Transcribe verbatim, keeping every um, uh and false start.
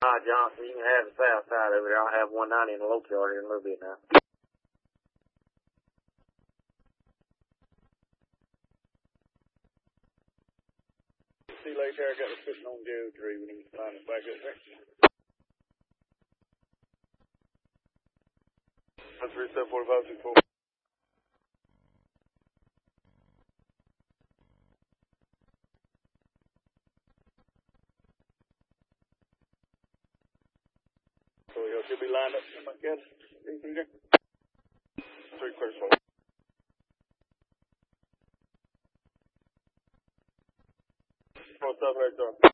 Hi, Johnson. You can have the south side over there. I'll have one ninety in the local yard here in a little bit now. See you later. I got it sitting on the tree. We need to find it back up there. That's three seven four five six four. So you should be lined up, I guess. Three clear slow. What's up, right there?